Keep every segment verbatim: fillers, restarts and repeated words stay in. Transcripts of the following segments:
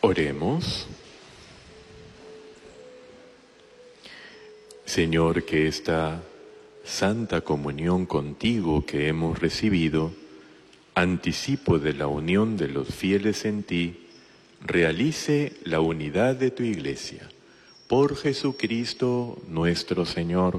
Oremos. Señor, que esta santa comunión contigo que hemos recibido, anticipo de la unión de los fieles en ti, realice la unidad de tu Iglesia. Por Jesucristo nuestro Señor.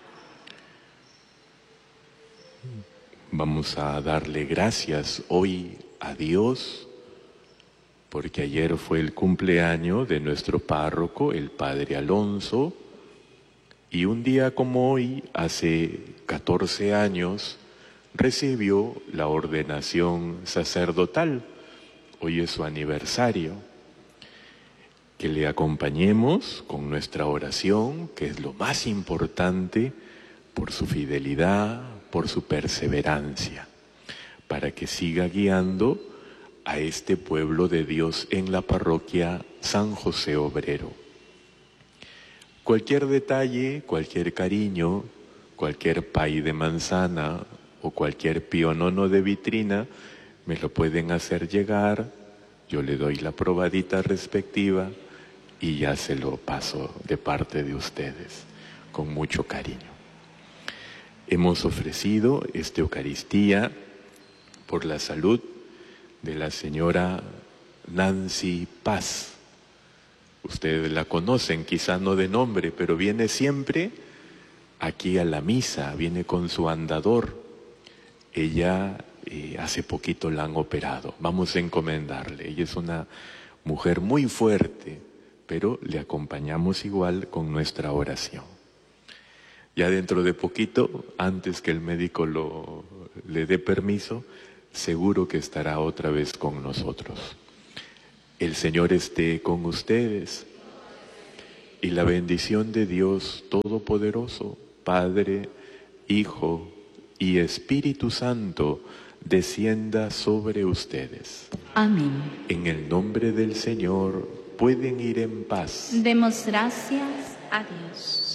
Vamos a darle gracias hoy a Dios, porque ayer fue el cumpleaños de nuestro párroco, el Padre Alonso, y un día como hoy, hace catorce años, recibió la ordenación sacerdotal. Hoy es su aniversario. Que le acompañemos con nuestra oración, que es lo más importante, por su fidelidad, por su perseverancia, para que siga guiando a este pueblo de Dios en la parroquia San José Obrero. Cualquier detalle, cualquier cariño, cualquier pay de manzana o cualquier pionono de vitrina, me lo pueden hacer llegar, yo le doy la probadita respectiva y ya se lo paso de parte de ustedes, con mucho cariño. Hemos ofrecido esta Eucaristía por la salud de la señora Nancy Paz. Ustedes la conocen, quizá no de nombre, pero viene siempre aquí a la misa, viene con su andador. Ella eh, hace poquito la han operado, vamos a encomendarle. Ella es una mujer muy fuerte, pero le acompañamos igual con nuestra oración. Ya dentro de poquito, antes que el médico lo, le dé permiso, seguro que estará otra vez con nosotros. El Señor esté con ustedes y la bendición de Dios Todopoderoso, Padre, Hijo y Espíritu Santo, descienda sobre ustedes. Amén. En el nombre del Señor, pueden ir en paz. Demos gracias a Dios.